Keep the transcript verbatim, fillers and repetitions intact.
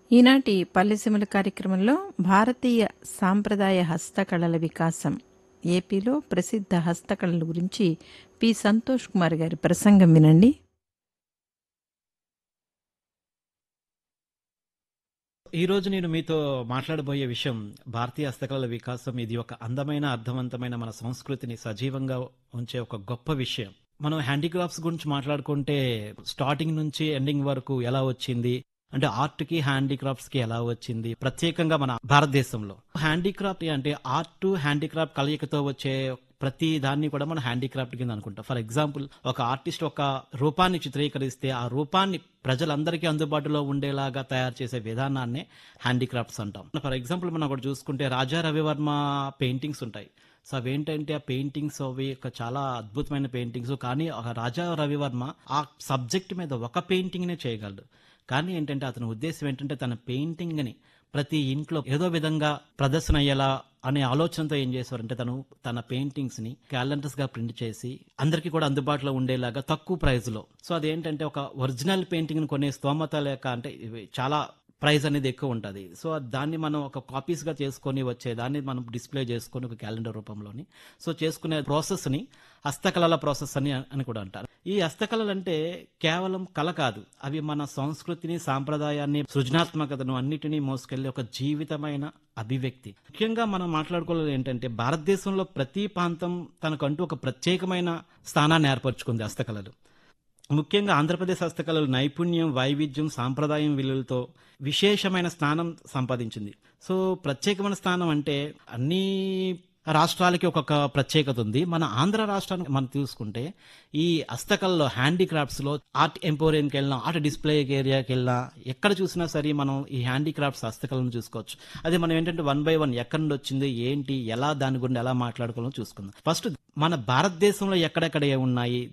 ఈనాటి పల్లెసీమల కార్యక్రమంలో భారతీయ సాంప్రదాయ హస్తకళల వికాసం ఏపీలో ప్రసిద్ధ హస్తకళల గురించి పి సంతోష్ కుమార్ గారి ప్రసంగం వినండి. ఈరోజు నేను మీతో మాట్లాడబోయే విషయం భారతీయ హస్తకళల వికాసం. ఇది ఒక అందమైన అర్థవంతమైన మన సంస్కృతిని సజీవంగా ఉంచే ఒక గొప్ప విషయం. మనం హ్యాండీక్రాఫ్ట్స్ గురించి మాట్లాడుకుంటే స్టార్టింగ్ నుంచి ఎండింగ్ వరకు ఎలా వచ్చింది అంటే ఆర్ట్ కి హ్యాండీక్రాఫ్ట్స్ కి ఎలా వచ్చింది, ప్రత్యేకంగా మన భారతదేశంలో హ్యాండీక్రాఫ్ట్ అంటే ఆర్ట్ హ్యాండీక్రాఫ్ట్ కలయికతో వచ్చే ప్రతి దాన్ని కూడా మనం హ్యాండీక్రాఫ్ట్ కింద అనుకుంటాం. ఫర్ ఎగ్జాంపుల్, ఒక ఆర్టిస్ట్ ఒక రూపాన్ని చిత్రీకరిస్తే ఆ రూపాన్ని ప్రజలందరికీ అందుబాటులో ఉండేలాగా తయారు చేసే విధానాన్నే హ్యాండీక్రాఫ్ట్స్ అంటాం. ఫర్ ఎగ్జాంపుల్ మనం ఒకటి చూసుకుంటే రాజా రవివర్మ పెయింటింగ్స్ ఉంటాయి. సో అవేంటంటే ఆ పెయింటింగ్స్ అవి ఒక చాలా అద్భుతమైన పెయింటింగ్స్. కానీ ఒక రాజా రవివర్మ ఆ సబ్జెక్ట్ మీద ఒక పెయింటింగ్ నే చేయగలడు. కానీ ఏంటంటే అతని ఉద్దేశం ఏంటంటే తన పెయింటింగ్ ని ప్రతి ఇంట్లో ఏదో విధంగా ప్రదర్శన అయ్యేలా అనే ఆలోచనతో ఏం చేశారంటే తను తన పెయింటింగ్స్ ని క్యాలెండర్స్ గా ప్రింట్ చేసి అందరికీ కూడా అందుబాటులో ఉండేలాగా తక్కువ ప్రైస్ లో. సో అదేంటంటే ఒక ఒరిజినల్ పెయింటింగ్ ని కొనే స్తోమత లేక, అంటే ఇవి చాలా ప్రైస్ అనేది ఎక్కువ ఉంటుంది. సో దాన్ని మనం ఒక కాపీస్ గా చేసుకొని వచ్చే దాన్ని మనం డిస్ప్లే చేసుకొని ఒక క్యాలెండర్ రూపంలోని సో చేసుకునే ప్రాసెస్ ని హస్తకళల ప్రాసెస్ అని అని కూడా అంటారు. ఈ హస్తకళలు అంటే కేవలం కళ కాదు, అవి మన సంస్కృతిని, సాంప్రదాయాన్ని, సృజనాత్మకతను అన్నిటినీ మోసుకెళ్లే ఒక జీవితమైన అభివ్యక్తి. ముఖ్యంగా మనం మాట్లాడుకోవాలి ఏంటంటే భారతదేశంలో ప్రతి ప్రాంతం తనకంటూ ఒక ప్రత్యేకమైన స్థానాన్ని ఏర్పరచుకుంది హస్తకళలు. ముఖ్యంగా ఆంధ్రప్రదేశ్ హస్తకళలు నైపుణ్యం, వైవిధ్యం, సాంప్రదాయం విలువలతో విశేషమైన స్థానం సంపాదించింది. సో ప్రత్యేకమైన స్థానం అంటే అన్ని రాష్ట్రాలకి ఒక్కొక్క ప్రత్యేకత ఉంది. మన ఆంధ్ర రాష్ట్రానికి మనం చూసుకుంటే ఈ హస్తకళలో, హ్యాండీక్రాఫ్ట్స్ లో ఆర్ట్ ఎంపోరియంకి వెళ్ళినా, ఆర్ట్ డిస్ప్లే ఏరియాకి వెళ్ళినా, ఎక్కడ చూసినా సరే మనం ఈ హ్యాండీక్రాఫ్ట్స్ హస్తకళను చూసుకోవచ్చు. అదే మనం ఏంటంటే వన్ బై వన్ ఎక్కడి నుండి వచ్చింది, ఏంటి, ఎలా, దాని గురించి ఎలా మాట్లాడుకోవాలో చూసుకుందాం. ఫస్ట్ మన భారతదేశంలో ఎక్కడెక్కడ ఉన్నాయి,